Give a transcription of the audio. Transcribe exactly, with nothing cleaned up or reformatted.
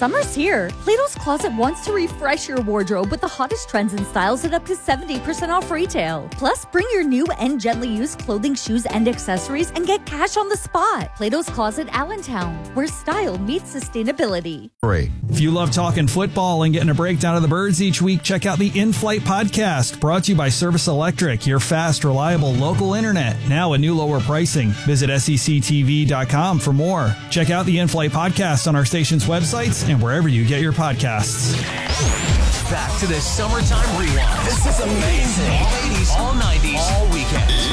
Summer's here. Plato's Closet wants to refresh your wardrobe with the hottest trends and styles at up to seventy percent off retail. Plus, bring your new and gently used clothing, shoes, and accessories and get cash on the spot. Plato's Closet Allentown, where style meets sustainability. If you love talking football and getting a breakdown of the Birds each week, check out the In-Flight Podcast, brought to you by Service Electric, your fast, reliable local internet. Now a new lower pricing. Visit S E C T V dot com for more. Check out the In-Flight Podcast on our station's websites and wherever you get your podcasts. Back to the Summertime Rewind. This is amazing. All eighties, all nineties, all weekend.